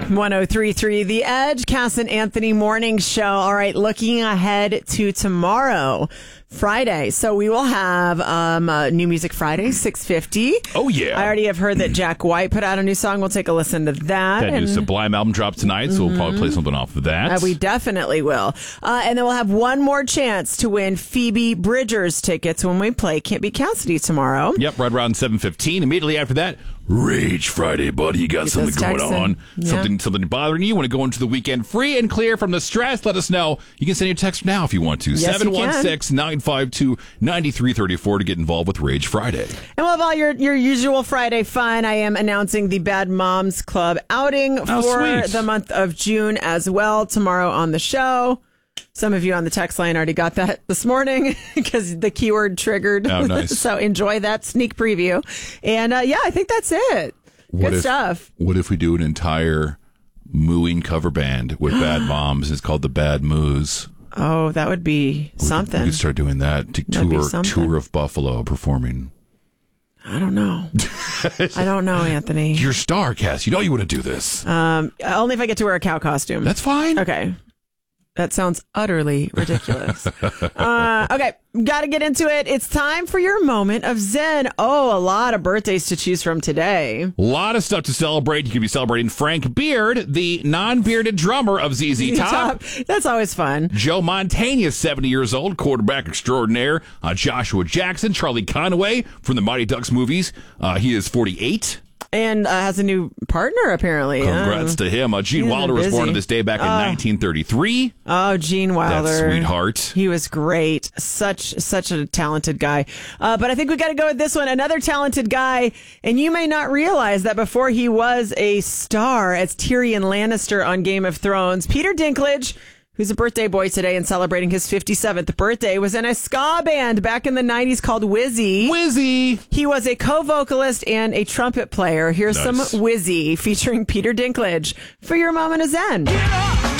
103.3 The Edge, Cass and Anthony morning show. All right, looking ahead to tomorrow, Friday. So we will have New Music Friday, 6:50. Oh, yeah. I already have heard that Jack White put out a new song. We'll take a listen to that. That new Sublime album drops tonight, so we'll probably play something off of that. We definitely will. And then we'll have one more chance to win Phoebe Bridgers tickets when we play Can't Be Cassidy tomorrow. Yep, right around 7:15. Immediately after that, Rage Friday, buddy. You got something going on. Yeah. Something bothering you. You want to go into the weekend free and clear from the stress? Let us know. You can send your text now if you want to. Yes, 716-952-9334 to get involved with Rage Friday. And we'll have all your usual Friday fun. I am announcing the Bad Moms Club outing for the month of June as well tomorrow on the show. Some of you on the text line already got that this morning because the keyword triggered. Oh, nice. So enjoy that sneak preview. And yeah, I think that's it. Good stuff. What if we do an entire mooing cover band with Bad Moms? It's called the Bad Moos. Oh, that would be something. We could start doing that. Tour of Buffalo performing. I don't know. I don't know, Anthony. You're a star, Cass. You know you want to do this. Only if I get to wear a cow costume. That's fine. Okay. That sounds utterly ridiculous. Okay, got to get into it. It's time for your moment of Zen. Oh, a lot of birthdays to choose from today. A lot of stuff to celebrate. You could be celebrating Frank Beard, the non-bearded drummer of ZZ Top. That's always fun. Joe Montana is 70 years old, quarterback extraordinaire. Joshua Jackson, Charlie Conway from the Mighty Ducks movies. He is 48. And has a new partner, apparently. Congrats to him. Gene Wilder was born on this day back in 1933. Oh, Gene Wilder. That sweetheart. He was great. Such a talented guy. But I think we got to go with this one. Another talented guy. And you may not realize that before he was a star as Tyrion Lannister on Game of Thrones, Peter Dinklage, who's a birthday boy today and celebrating his 57th birthday, was in a ska band back in the 90s called Wizzy. Wizzy! He was a co-vocalist and a trumpet player. Here's some Wizzy featuring Peter Dinklage for your moment of Zen.